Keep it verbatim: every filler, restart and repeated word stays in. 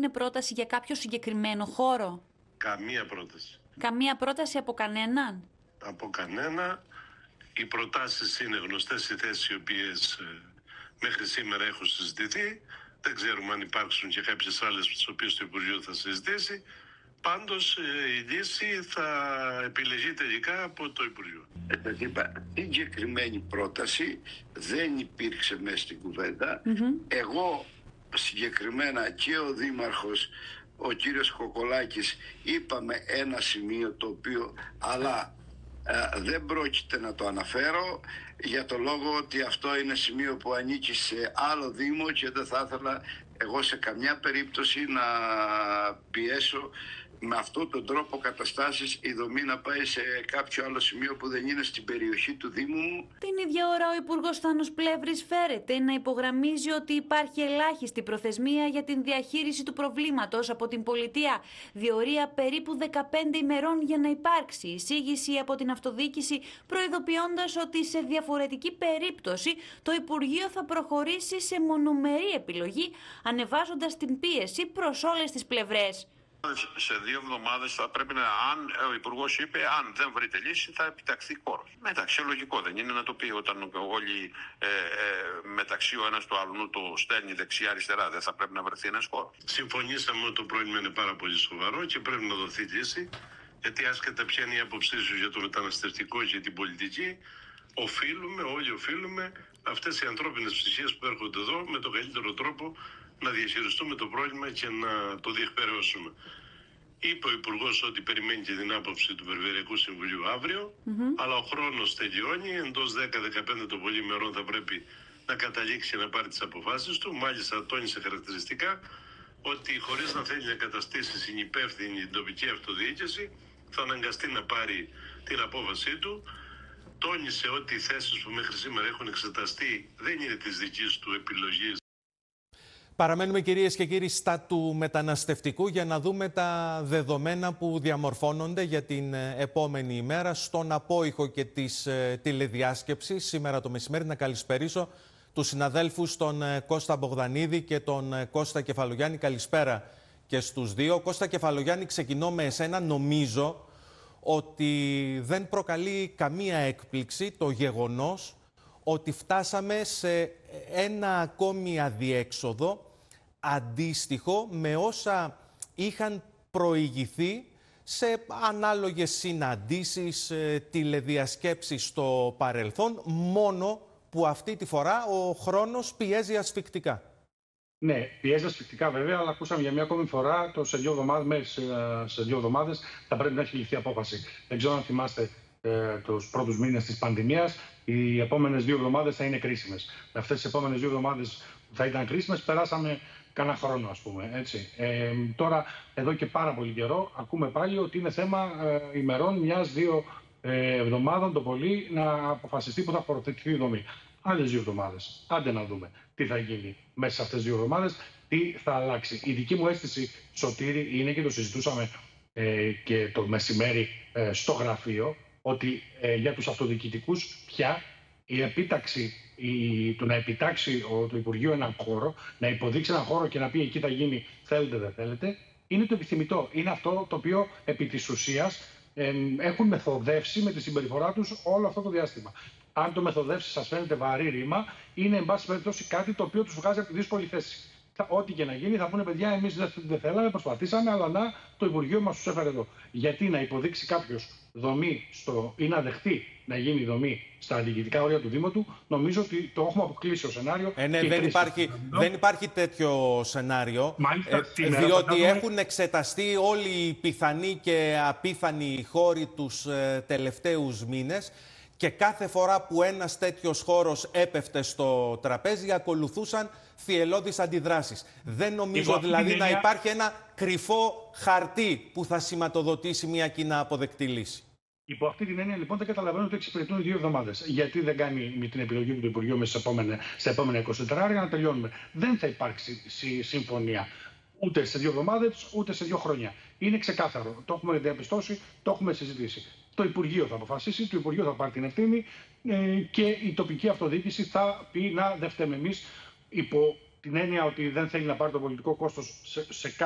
έγινε πρόταση για κάποιο συγκεκριμένο χώρο? Καμία πρόταση. Καμία πρόταση από κανέναν? Από κανένα. Οι προτάσεις είναι γνωστές, οι θέσεις οι οποίες ε, μέχρι σήμερα έχουν συζητηθεί. Δεν ξέρουμε αν υπάρξουν και κάποιες άλλες τις οποίες το Υπουργείο θα συζητήσει. Πάντως ε, η λύση θα επιλεγεί τελικά από το Υπουργείο. Ε, είπα, η συγκεκριμένη πρόταση δεν υπήρξε μέσα στην κουβέντα. Mm-hmm. Εγώ συγκεκριμένα και ο Δήμαρχος, ο κύριος Κοκολάκης, είπαμε ένα σημείο το οποίο, αλλά ε, δεν πρόκειται να το αναφέρω για το λόγο ότι αυτό είναι σημείο που ανήκει σε άλλο Δήμο και δεν θα ήθελα εγώ σε καμιά περίπτωση να πιέσω με αυτόν τον τρόπο καταστάσεις η δομή να πάει σε κάποιο άλλο σημείο που δεν είναι στην περιοχή του Δήμου μου. Την ίδια ώρα ο Υπουργός Θάνος Πλεύρης φέρεται να υπογραμμίζει ότι υπάρχει ελάχιστη προθεσμία για την διαχείριση του προβλήματος από την πολιτεία. Διορία περίπου δεκαπέντε ημερών για να υπάρξει εισήγηση από την αυτοδιοίκηση, προειδοποιώντας ότι σε διαφορετική περίπτωση το Υπουργείο θα προχωρήσει σε μονομερή επιλογή, ανεβάζοντας την πίεση προς όλες τις πλευρές. Σε δύο εβδομάδες θα πρέπει να, αν ο Υπουργός είπε, αν δεν βρείτε λύση, θα επιταχθεί χώρος. Εντάξει, λογικό δεν είναι να το πει όταν όλοι ε, ε, μεταξύ ο ένας του άλλου το στέλνει δεξιά-αριστερά, δεν θα πρέπει να βρεθεί ένας χώρος. Συμφωνήσαμε ότι το πρόβλημα είναι πάρα πολύ σοβαρό και πρέπει να δοθεί λύση, γιατί άσχετα ποια είναι η άποψή σου για το μεταναστευτικό και την πολιτική, οφείλουμε, όλοι οφείλουμε αυτές οι ανθρώπινες ψυχές που έρχονται εδώ με τον καλύτερο τρόπο να διαχειριστούμε το πρόβλημα και να το διεκπαιρεώσουμε. Είπε ο Υπουργός ότι περιμένει και την άποψη του Περιφερειακού Συμβουλίου αύριο, mm-hmm. αλλά ο χρόνος τελειώνει, εντός δέκα με δεκαπέντε το πολύ ημερών θα πρέπει να καταλήξει και να πάρει τις αποφάσεις του. Μάλιστα τόνισε χαρακτηριστικά ότι χωρίς να θέλει να καταστήσει συνυπεύθυνη την τοπική αυτοδιοίκηση, θα αναγκαστεί να πάρει την απόφασή του. Τόνισε ότι οι θέσεις που μέχρι σήμερα έχουν εξεταστεί δεν είναι της δικής του επιλογής. Παραμένουμε, κυρίες και κύριοι, στα του μεταναστευτικού για να δούμε τα δεδομένα που διαμορφώνονται για την επόμενη ημέρα στον απόϊχο και της τηλεδιάσκεψης. Σήμερα το μεσημέρι να καλησπερίσω τους συναδέλφους τον Κώστα Μπογδανίδη και τον Κώστα Κεφαλογιάννη. Καλησπέρα και στους δύο. Κώστα Κεφαλογιάννη, ξεκινώ με εσένα. Νομίζω ότι δεν προκαλεί καμία έκπληξη το γεγονός ότι φτάσαμε σε ένα ακόμη αδιέξοδο αντίστοιχο με όσα είχαν προηγηθεί σε ανάλογες συναντήσεις, τηλεδιασκέψεις στο παρελθόν, μόνο που αυτή τη φορά ο χρόνος πιέζει ασφικτικά. Ναι, πιέζει ασφικτικά βέβαια, αλλά ακούσαμε για μια ακόμη φορά το σε δύο εβδομάδες, σε δύο εβδομάδες θα πρέπει να έχει ληφθεί απόφαση. Δεν ξέρω αν θυμάστε ε, τους πρώτους μήνες της πανδημίας, οι επόμενες δύο εβδομάδες θα είναι κρίσιμες. Με αυτές τις επόμενες δύο εβδομάδες που θα ήταν κρίσιμες, περάσαμε κανένα χρόνο, ας πούμε. Έτσι. Ε, τώρα, εδώ και πάρα πολύ καιρό, ακούμε πάλι ότι είναι θέμα ε, ημερών, μιας-δύο ε, εβδομάδων το πολύ, να αποφασιστεί που θα προτεθεί η δομή. Άλλες δύο εβδομάδες. Άντε να δούμε τι θα γίνει μέσα σε αυτές τις δύο εβδομάδες, τι θα αλλάξει. Η δική μου αίσθηση, Σωτήρη, είναι και το συζητούσαμε ε, και το μεσημέρι ε, στο γραφείο, ότι ε, για τους αυτοδιοικητικούς πια η επίταξη, η, το να επιτάξει ο, το Υπουργείο έναν χώρο, να υποδείξει έναν χώρο και να πει εκεί θα γίνει θέλετε δεν θέλετε, είναι το επιθυμητό. Είναι αυτό το οποίο επί της ουσίας ε, έχουν μεθοδεύσει με τη συμπεριφορά τους όλο αυτό το διάστημα. Αν το μεθοδεύσει σας φαίνεται βαρύ ρήμα, είναι εν πάση περιπτώσει κάτι το οποίο τους βγάζει από τη δύσκολη θέση. Ό,τι και να γίνει, θα πούνε παιδιά, εμείς δεν θέλαμε, προσπαθήσαμε, αλλά να, το Υπουργείο μας τους έφερε εδώ. Γιατί να υποδείξει κάποιος δομή στο, ή να δεχτεί να γίνει δομή στα διοικητικά όρια του Δήμου του, νομίζω ότι το έχουμε αποκλείσει ως σενάριο. Ε, ναι, δεν υπάρχει, δεν υπάρχει τέτοιο σενάριο. Μάλιστα, ε, σήμερα, διότι έχουν εξεταστεί όλοι οι πιθανοί και απίθανοι χώροι τους ε, τελευταίους μήνες. Και κάθε φορά που ένας τέτοιος χώρος έπεφτε στο τραπέζι, ακολουθούσαν θυελλώδεις αντιδράσεις. Δεν νομίζω δηλαδή να υπάρχει ένα κρυφό χαρτί που θα σηματοδοτήσει μια κοινά αποδεκτή λύση. Υπό αυτή την έννοια, λοιπόν, δεν καταλαβαίνω ότι εξυπηρετούν οι δύο εβδομάδες. Γιατί δεν κάνει με την επιλογή του Υπουργείου μέσα στα επόμενα είκοσι τέσσερα ώρες για να τελειώνουμε. Δεν θα υπάρξει συμφωνία ούτε σε δύο εβδομάδες, ούτε σε δύο χρόνια. Είναι ξεκάθαρο. Το έχουμε διαπιστώσει, το έχουμε συζητήσει. Το Υπουργείο θα αποφασίσει, το Υπουργείο θα πάρει την ευθύνη ε, και η τοπική αυτοδιοίκηση θα πει να δεν φταίμε εμείς, υπό την έννοια ότι δεν θέλει να πάρει το πολιτικό κόστος σε, σε